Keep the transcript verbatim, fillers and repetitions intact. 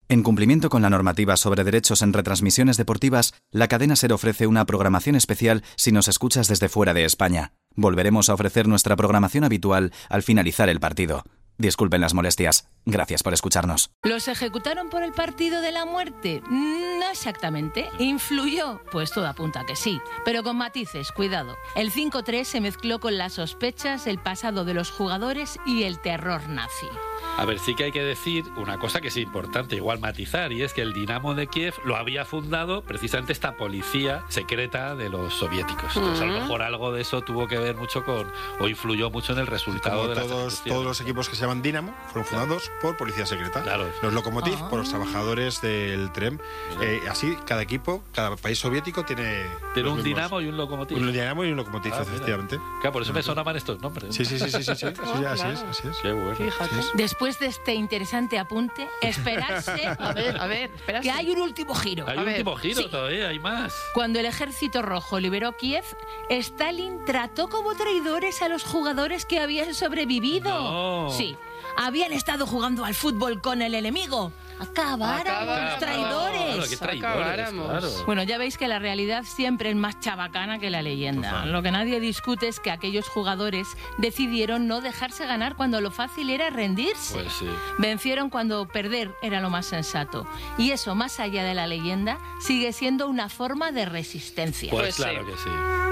En cumplimiento con la normativa sobre derechos en retransmisiones deportivas, la cadena SER ofrece una programación especial si nos escuchas desde fuera de España. Volveremos a ofrecer nuestra programación habitual al finalizar el partido. Disculpen las molestias. Gracias por escucharnos. ¿Los ejecutaron por el partido de la muerte? No exactamente. ¿Influyó? Pues todo apunta a que sí. Pero con matices, cuidado. El cinco tres se mezcló con las sospechas, el pasado de los jugadores y el terror nazi. A ver, sí que hay que decir una cosa que es importante, igual matizar, y es que el Dinamo de Kiev lo había fundado precisamente esta policía secreta de los soviéticos. Entonces, a lo mejor algo de eso tuvo que ver mucho con, o influyó mucho en el resultado Como de la todos, todos los equipos que se llaman Dinamo fueron fundados claro. por policía secreta. Claro. Los Lokomotiv Ah. por los trabajadores del tren. Eh, así, cada equipo, cada país soviético tiene... Tiene un mismos. Dinamo y un Lokomotiv. Un Dinamo y un Lokomotiv, ah, efectivamente. Claro, por eso me sonaban estos nombres. Sí, sí, sí, sí, sí, sí, sí, sí, así es, así es. Qué bueno. Fíjate. Sí. Después de este interesante apunte, esperarse a ver, a ver, esperarse. que hay un último giro. Hay a un ver. último giro sí. todavía, hay más. Cuando el Ejército Rojo liberó Kiev, Stalin trató como traidores a los jugadores que habían sobrevivido. No. Sí, habían estado jugando al fútbol con el enemigo. Acabáramos, Acabáramos. traidores. Claro, qué traidores, Acabáramos. claro. Bueno, ya veis que la realidad siempre es más chabacana que la leyenda. Total. Lo que nadie discute es que aquellos jugadores decidieron no dejarse ganar cuando lo fácil era rendirse. Pues sí. Vencieron cuando perder era lo más sensato. Y eso, más allá de la leyenda, sigue siendo una forma de resistencia. Pues, Pues claro sí. que sí.